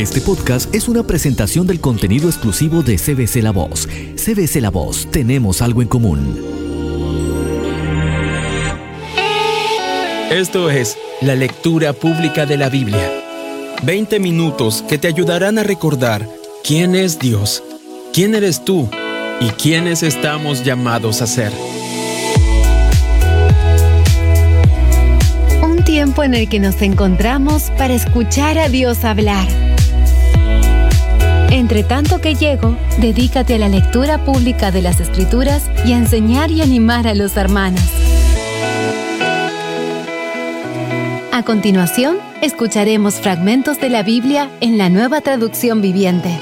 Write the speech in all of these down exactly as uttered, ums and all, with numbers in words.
Este podcast es una presentación del contenido exclusivo de C B C La Voz. C B C La Voz, tenemos algo en común. Esto es la lectura pública de la Biblia. veinte minutos que te ayudarán a recordar quién es Dios, quién eres tú y quiénes estamos llamados a ser. Un tiempo en el que nos encontramos para escuchar a Dios hablar. Entre tanto que llego, dedícate a la lectura pública de las Escrituras y a enseñar y animar a los hermanos. A continuación, escucharemos fragmentos de la Biblia en la Nueva Traducción Viviente.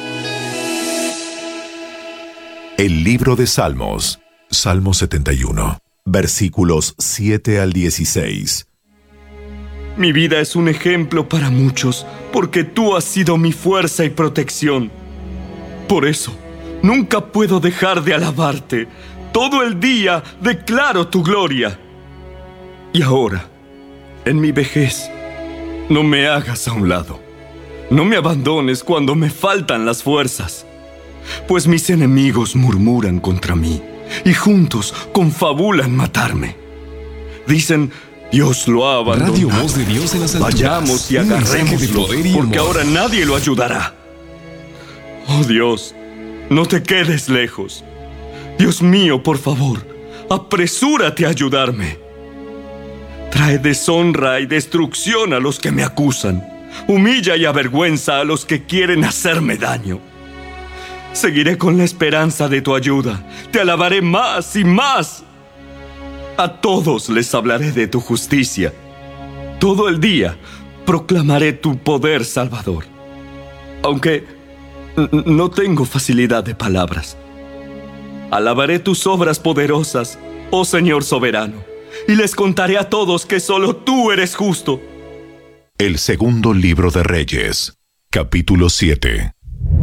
El libro de Salmos, Salmo setenta y uno, versículos siete al dieciséis. Mi vida es un ejemplo para muchos, porque tú has sido mi fuerza y protección. Por eso, nunca puedo dejar de alabarte. Todo el día declaro tu gloria. Y ahora, en mi vejez, no me hagas a un lado. No me abandones cuando me faltan las fuerzas. Pues mis enemigos murmuran contra mí, y juntos confabulan matarme. Dicen, Dios lo ha abandonado. Radio Voz de Dios en las alturas. Vayamos y agarrémoslo, porque ahora nadie lo ayudará. Oh Dios, no te quedes lejos. Dios mío, por favor, apresúrate a ayudarme. Trae deshonra y destrucción a los que me acusan. Humilla y avergüenza a los que quieren hacerme daño. Seguiré con la esperanza de tu ayuda. Te alabaré más y más. A todos les hablaré de tu justicia. Todo el día proclamaré tu poder salvador. Aunque no tengo facilidad de palabras. Alabaré tus obras poderosas, oh Señor soberano, y les contaré a todos que solo tú eres justo. El segundo libro de Reyes, capítulo siete.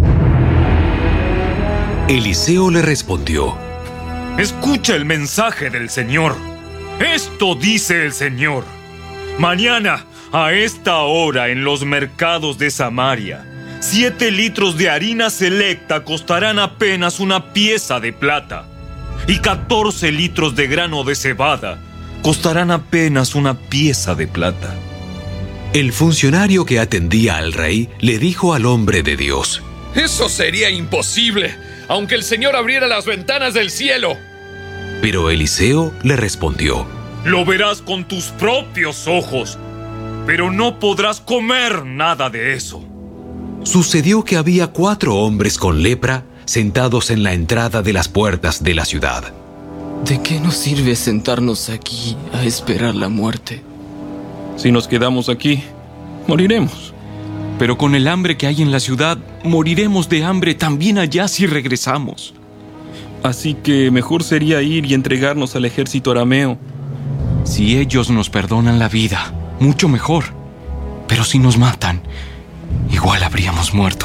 Eliseo le respondió: Escucha el mensaje del Señor. Esto dice el Señor: mañana, a esta hora, en los mercados de Samaria, siete litros de harina selecta costarán apenas una pieza de plata, y catorce litros de grano de cebada costarán apenas una pieza de plata. El funcionario que atendía al rey le dijo al hombre de Dios: Eso sería imposible, aunque el Señor abriera las ventanas del cielo. Pero Eliseo le respondió: Lo verás con tus propios ojos, pero no podrás comer nada de eso. Sucedió que había cuatro hombres con lepra sentados en la entrada de las puertas de la ciudad. ¿De qué nos sirve sentarnos aquí a esperar la muerte? Si nos quedamos aquí, moriremos. Pero con el hambre que hay en la ciudad, moriremos de hambre también allá si regresamos. Así que mejor sería ir y entregarnos al ejército arameo. Si ellos nos perdonan la vida, mucho mejor. Pero si nos matan, igual habríamos muerto.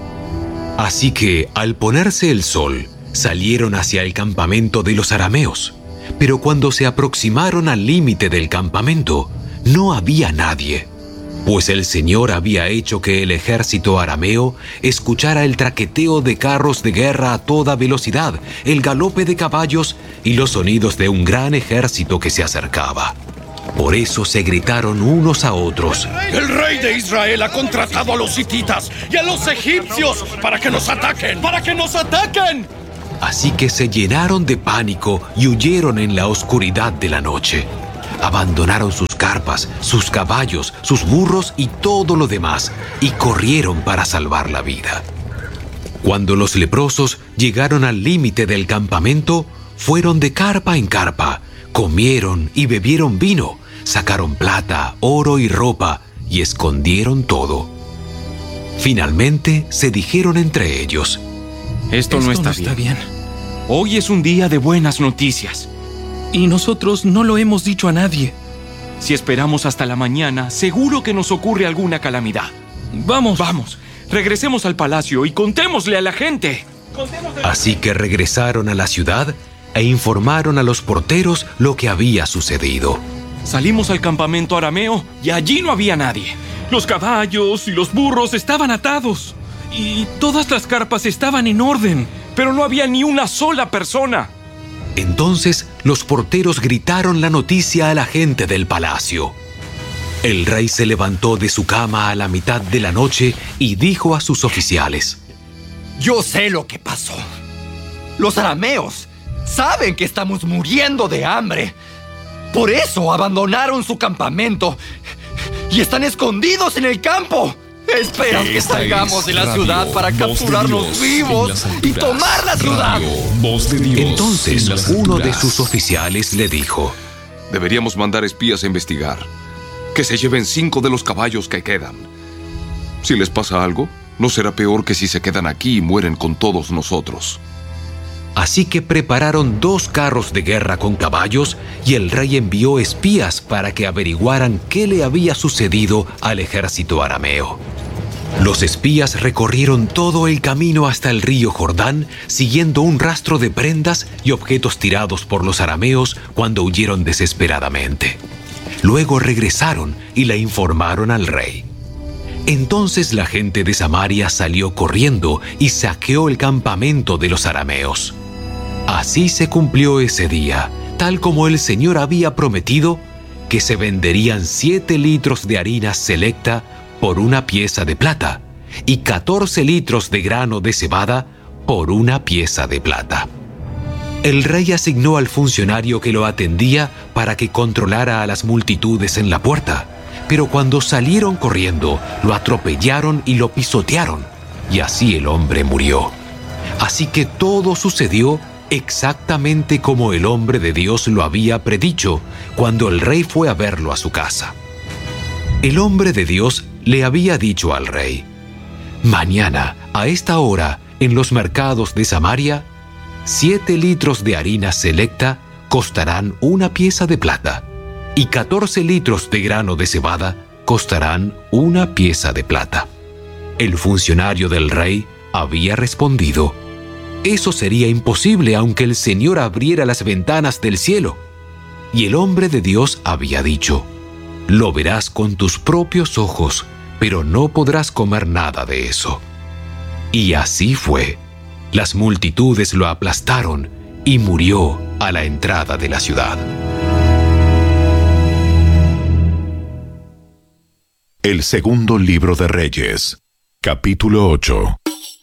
Así que, al ponerse el sol, salieron hacia el campamento de los arameos. Pero cuando se aproximaron al límite del campamento, no había nadie, pues el Señor había hecho que el ejército arameo escuchara el traqueteo de carros de guerra a toda velocidad, el galope de caballos y los sonidos de un gran ejército que se acercaba. Por eso se gritaron unos a otros: El rey de Israel ha contratado a los hititas y a los egipcios para que nos ataquen. ¡Para que nos ataquen! Así que se llenaron de pánico y huyeron en la oscuridad de la noche. Abandonaron sus carpas, sus caballos, sus burros y todo lo demás, y corrieron para salvar la vida. Cuando los leprosos llegaron al límite del campamento, fueron de carpa en carpa, comieron y bebieron vino, sacaron plata, oro y ropa, y escondieron todo. Finalmente se dijeron entre ellos: Esto, Esto no, está, no está bien. bien. Hoy es un día de buenas noticias. Y nosotros no lo hemos dicho a nadie. Si esperamos hasta la mañana, seguro que nos ocurre alguna calamidad. Vamos, vamos, regresemos al palacio y contémosle a la gente. Así que regresaron a la ciudad e informaron a los porteros lo que había sucedido. Salimos al campamento arameo y allí no había nadie. Los caballos y los burros estaban atados. Y todas las carpas estaban en orden, pero no había ni una sola persona. Entonces los porteros gritaron la noticia a la gente del palacio. El rey se levantó de su cama a la mitad de la noche y dijo a sus oficiales: Yo sé lo que pasó. Los arameos saben que estamos muriendo de hambre. Por eso abandonaron su campamento y están escondidos en el campo. Esperan que salgamos de la ciudad para capturarlos vivos y tomar la ciudad. Entonces uno de sus oficiales le dijo: Deberíamos mandar espías a investigar. Que se lleven cinco de los caballos que quedan. Si les pasa algo, no será peor que si se quedan aquí y mueren con todos nosotros. Así que prepararon dos carros de guerra con caballos y el rey envió espías para que averiguaran qué le había sucedido al ejército arameo. Los espías recorrieron todo el camino hasta el río Jordán, siguiendo un rastro de prendas y objetos tirados por los arameos cuando huyeron desesperadamente. Luego regresaron y le informaron al rey. Entonces la gente de Samaria salió corriendo y saqueó el campamento de los arameos. Así se cumplió ese día, tal como el Señor había prometido, que se venderían siete litros de harina selecta por una pieza de plata y catorce litros de grano de cebada por una pieza de plata. El rey asignó al funcionario que lo atendía para que controlara a las multitudes en la puerta, pero cuando salieron corriendo, lo atropellaron y lo pisotearon, y así el hombre murió. Así que todo sucedió exactamente como el hombre de Dios lo había predicho cuando el rey fue a verlo a su casa. El hombre de Dios le había dicho al rey: Mañana, a esta hora, en los mercados de Samaria, siete litros de harina selecta costarán una pieza de plata, y catorce litros de grano de cebada costarán una pieza de plata. El funcionario del rey había respondido: Eso sería imposible aunque el Señor abriera las ventanas del cielo. Y el hombre de Dios había dicho: Lo verás con tus propios ojos, pero no podrás comer nada de eso. Y así fue. Las multitudes lo aplastaron y murió a la entrada de la ciudad. El segundo libro de Reyes, capítulo ocho.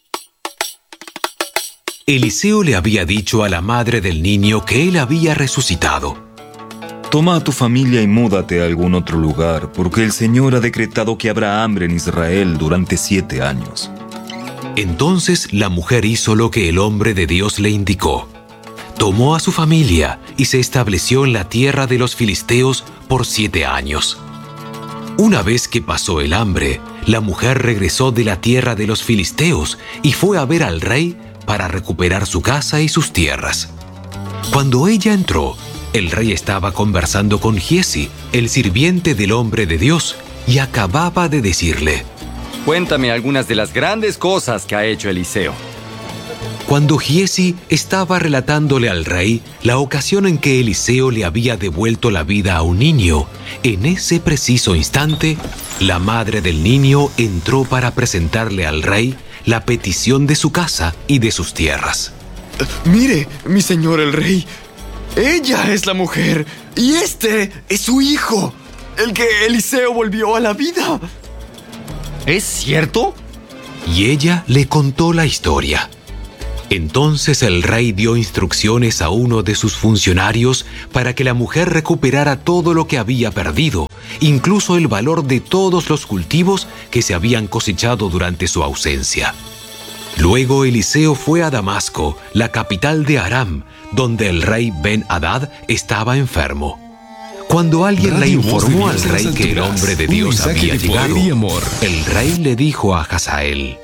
Eliseo le había dicho a la madre del niño que él había resucitado: Toma a tu familia y múdate a algún otro lugar, porque el Señor ha decretado que habrá hambre en Israel durante siete años. Entonces la mujer hizo lo que el hombre de Dios le indicó. Tomó a su familia y se estableció en la tierra de los filisteos por siete años. Una vez que pasó el hambre, la mujer regresó de la tierra de los filisteos y fue a ver al rey para recuperar su casa y sus tierras. Cuando ella entró, el rey estaba conversando con Giesi, el sirviente del hombre de Dios, y acababa de decirle: Cuéntame algunas de las grandes cosas que ha hecho Eliseo. Cuando Giesi estaba relatándole al rey la ocasión en que Eliseo le había devuelto la vida a un niño, en ese preciso instante, la madre del niño entró para presentarle al rey la petición de su casa y de sus tierras. Mire, mi señor el rey, ella es la mujer y este es su hijo, el que Eliseo volvió a la vida. ¿Es cierto? Y ella le contó la historia. Entonces el rey dio instrucciones a uno de sus funcionarios para que la mujer recuperara todo lo que había perdido, incluso el valor de todos los cultivos que se habían cosechado durante su ausencia. Luego Eliseo fue a Damasco, la capital de Aram, donde el rey Ben-Hadad estaba enfermo. Cuando alguien le informó al rey que el hombre de Dios había llegado, el rey le dijo a Hazael: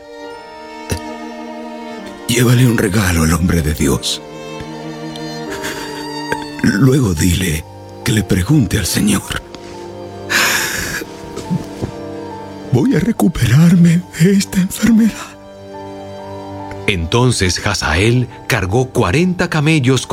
Llévale un regalo al hombre de Dios. Luego dile que le pregunte al Señor. Voy a recuperarme de esta enfermedad. Entonces Hazael cargó cuarenta camellos